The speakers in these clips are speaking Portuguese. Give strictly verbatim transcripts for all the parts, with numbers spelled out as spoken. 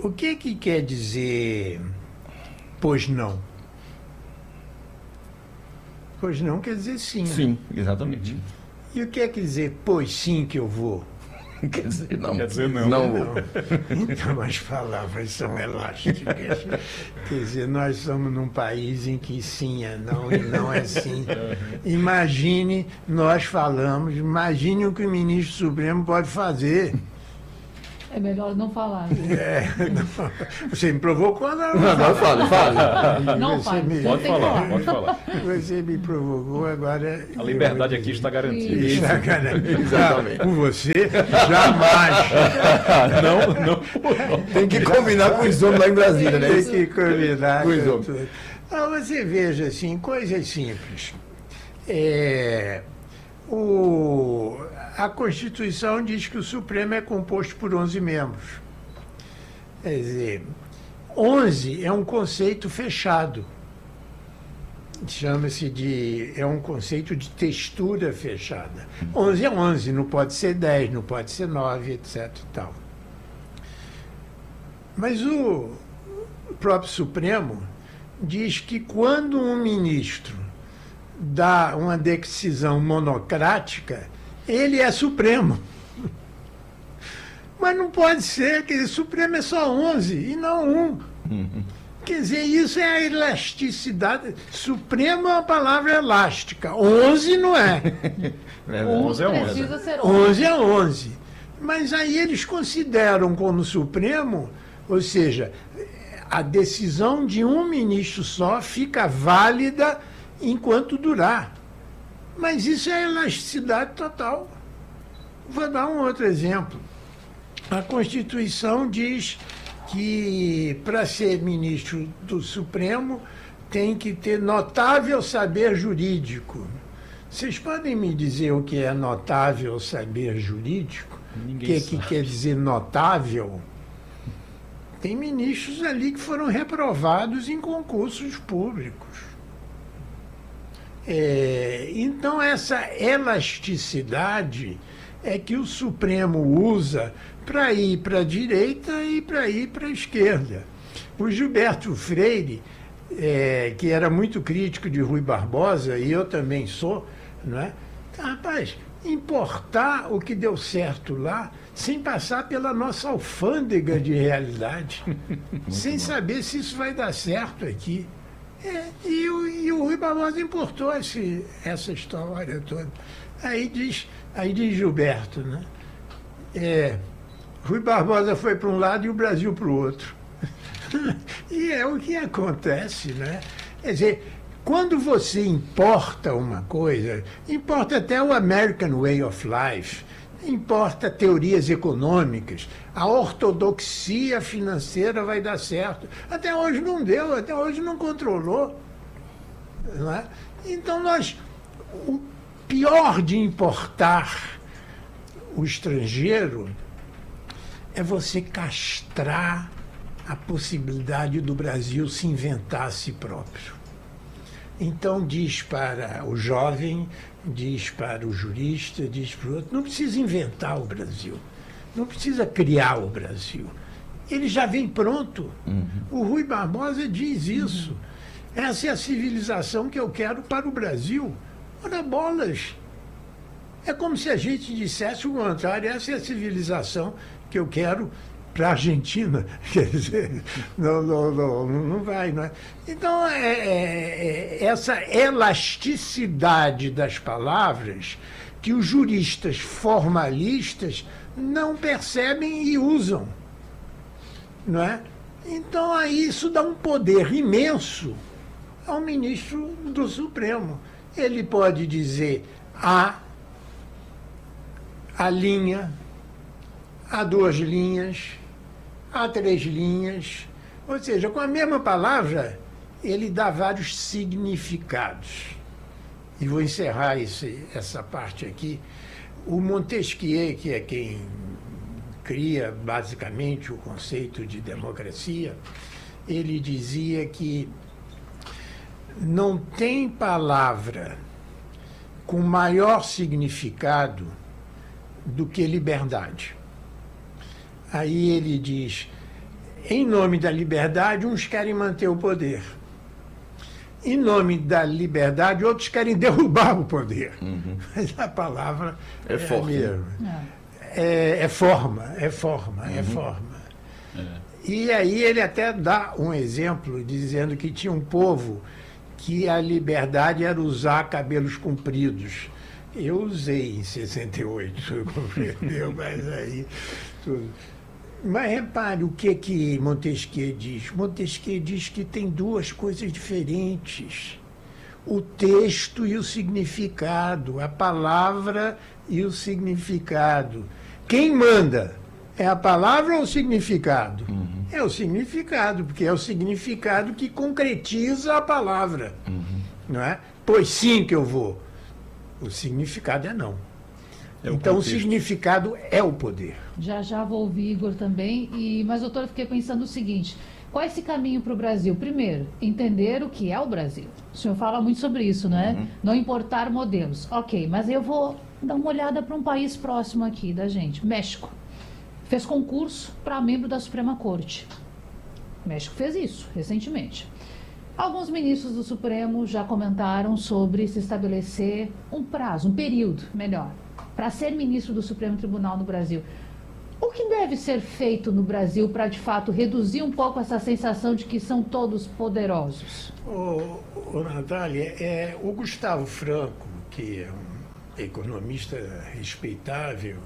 o que que quer dizer pois não? Pois não quer dizer sim. Sim, exatamente. E o que quer dizer pois sim que eu vou? Quer dizer não. Quer dizer não. Não. Não. Então as palavras são elásticas. Quer dizer, nós somos num país em que sim é não e não é sim. Imagine, nós falamos, imagine o que o ministro Supremo pode fazer. É melhor não falar. É, não, você me provocou, não. Não, não, fale, fale. Não Você faz. me- Pode Tem que falar, falar. pode falar. Você me provocou, agora... A liberdade aqui está garantida. Isso. Exatamente. Com você, jamais. Não, não. Tem que combinar com os homens lá em Brasília, né? Tem que combinar. Pois com não. tudo. Então, você veja, assim, coisas simples. É, o, a Constituição diz que o Supremo é composto por onze membros. Quer dizer, onze é um conceito fechado. Chama-se de... é um conceito de textura fechada. onze é onze, não pode ser dez, não pode ser nove, etc e tal. Mas o próprio Supremo diz que quando um ministro dá uma decisão monocrática, ele é Supremo. Mas não pode ser, quer dizer, Supremo é só onze e não um. Quer dizer, isso é a elasticidade. Supremo é uma palavra elástica, onze não é. onze é onze. Precisa ser onze. onze é onze. Mas aí eles consideram como Supremo, ou seja, a decisão de um ministro só fica válida enquanto durar. Mas isso é elasticidade total. Vou dar um outro exemplo. A Constituição diz que para ser ministro do Supremo tem que ter notável saber jurídico. Vocês podem me dizer o que é notável saber jurídico? O Ninguém que, que sabe. quer dizer notável? Tem ministros ali que foram reprovados em concursos públicos. É, então, essa elasticidade é que o Supremo usa para ir para a direita e para ir para a esquerda. O Gilberto Freire, é, que era muito crítico de Rui Barbosa, e eu também sou, não é? Rapaz, importar o que deu certo lá sem passar pela nossa alfândega de realidade, sem saber se isso vai dar certo aqui. É, e, o, e o Rui Barbosa importou esse, essa história toda. Aí diz, aí diz Gilberto, né? É, Rui Barbosa foi para um lado e o Brasil para o outro. E é o que acontece, né? Quer dizer, quando você importa uma coisa, importa até o American Way of Life, importa teorias econômicas, a ortodoxia financeira vai dar certo. Até hoje não deu, até hoje não controlou. Não é? Então, nós, o pior de importar o estrangeiro é você castrar a possibilidade do Brasil se inventar a si próprio. Então diz para o jovem, diz para o jurista, diz para o outro, não precisa inventar o Brasil, não precisa criar o Brasil. Ele já vem pronto. Uhum. O Rui Barbosa diz isso. Uhum. Essa é a civilização que eu quero para o Brasil. Ora, bolas. É como se a gente dissesse o contrário, essa é a civilização que eu quero para a Argentina. Quer dizer, não, não, não, não vai, não é? Então, é, é, é essa elasticidade das palavras que os juristas formalistas não percebem e usam, não é? Então, aí isso dá um poder imenso ao ministro do Supremo. Ele pode dizer A, a linha, há duas linhas, há três linhas, ou seja, com a mesma palavra, ele dá vários significados. E vou encerrar esse, essa parte aqui. O Montesquieu, que é quem cria basicamente o conceito de democracia, ele dizia que não tem palavra com maior significado do que liberdade. Aí ele diz, em nome da liberdade, uns querem manter o poder. Em nome da liberdade, outros querem derrubar o poder. Uhum. Mas a palavra É é, forte, a mesma. É, é forma, é forma, Uhum. é forma. É. E aí ele até dá um exemplo, dizendo que tinha um povo que a liberdade era usar cabelos compridos. Eu usei em sessenta e oito, compreendeu? Mas aí tudo. Mas repare o que que Montesquieu diz. Montesquieu diz que tem duas coisas diferentes: o texto e o significado, a palavra e o significado. Quem manda? É a palavra ou o significado? Uhum. É o significado, porque é o significado que concretiza a palavra. Uhum. Não é? Pois sim que eu vou. O significado é não. É o então o contexto. significado é o poder. Já já vou ouvir Igor também. E, mas, doutor, eu fiquei pensando o seguinte: qual é esse caminho para o Brasil? Primeiro, entender o que é o Brasil. O senhor fala muito sobre isso, não é? Uhum. Não importar modelos. Ok, mas eu vou dar uma olhada para um país próximo aqui da gente, México. Fez concurso para membro da Suprema Corte. O México fez isso recentemente. Alguns ministros do Supremo já comentaram sobre se estabelecer um prazo, um período melhor, para ser ministro do Supremo Tribunal no Brasil. O que deve ser feito no Brasil para, de fato, reduzir um pouco essa sensação de que são todos poderosos? Ô, ô Natália, é, o Gustavo Franco, que é um economista respeitável,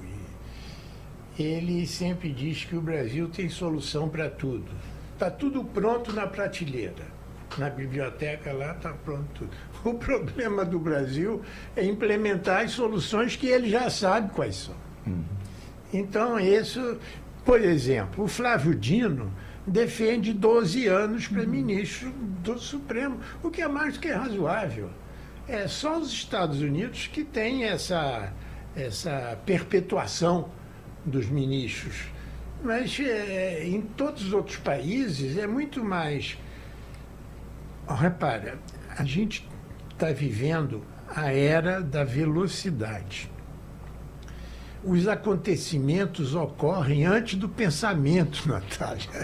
e ele sempre diz que o Brasil tem solução para tudo. Está tudo pronto na prateleira. Na biblioteca lá está pronto tudo. O problema do Brasil é implementar as soluções que ele já sabe quais são. Uhum. Então, isso, por exemplo, o Flávio Dino defende doze anos para ministro do Supremo, o que é mais do que razoável. É só os Estados Unidos que têm essa, essa perpetuação dos ministros. Mas é, em todos os outros países é muito mais... Oh, repara, a gente está vivendo a era da velocidade. Os acontecimentos ocorrem antes do pensamento, Natália.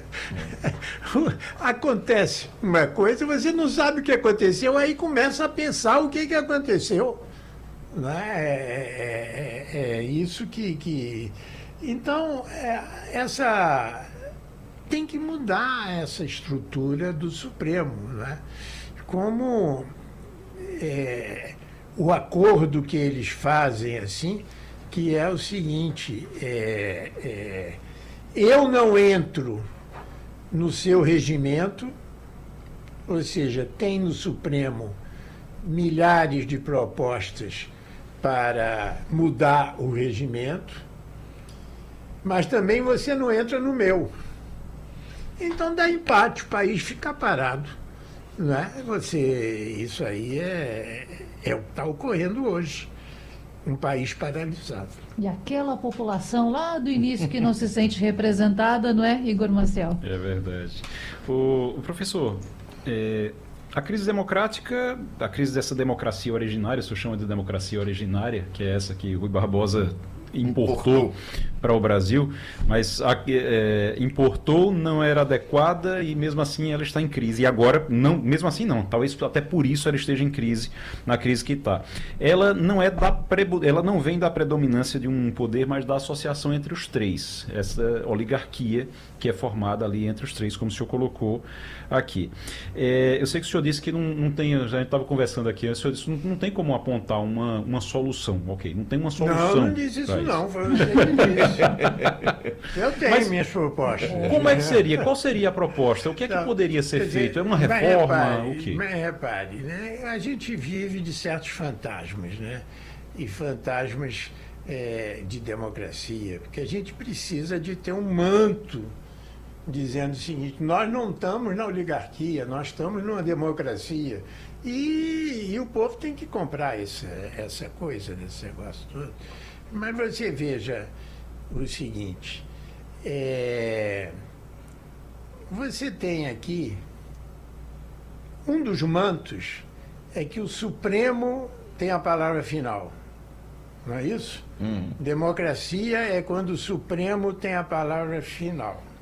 Acontece uma coisa, você não sabe o que aconteceu, aí começa a pensar o que, que aconteceu. Não é? É, é, é isso que... que... Então, é, essa... tem que mudar essa estrutura do Supremo, né? Como é, o acordo que eles fazem assim, que é o seguinte, é, é, eu não entro no seu regimento, ou seja, tem no Supremo milhares de propostas para mudar o regimento, mas também você não entra no meu. Então dá empate, o país fica parado. Não é? Você, isso aí é, é o que está ocorrendo hoje. Um país paralisado. E aquela população lá do início que não se sente representada, não é, Igor Maciel? É verdade. O, o professor, é, a crise democrática, a crise dessa democracia originária, se chama de democracia originária, que é essa que Rui Barbosa importou para o Brasil, mas a, é, importou, não era adequada e mesmo assim ela está em crise. E agora, não, mesmo assim não, talvez até por isso ela esteja em crise, na crise que está. Ela não é da ela não vem da predominância de um poder, mas da associação entre os três, essa oligarquia que é formada ali entre os três, como o senhor colocou aqui. É, eu sei que o senhor disse que não, não tem, a gente estava conversando aqui, o senhor disse que não, não tem como apontar uma, uma solução, ok, não tem uma solução. Não, não disse isso não, foi você que disse. Eu tenho Mas, minhas propostas. Como é que seria? Qual seria a proposta? O que é que Não, poderia ser quer dizer, feito? É uma mas reforma? repare, O quê? Mas repare, né? A gente vive de certos fantasmas, né? E fantasmas é, de democracia, porque a gente precisa de ter um manto dizendo o seguinte: nós não estamos na oligarquia, nós estamos numa democracia. E, e o povo tem que comprar essa, essa coisa, desse negócio todo. Mas você veja o seguinte, é, você tem aqui, um dos mantos é que o Supremo tem a palavra final, não é isso? Hum. Democracia é quando o Supremo tem a palavra final.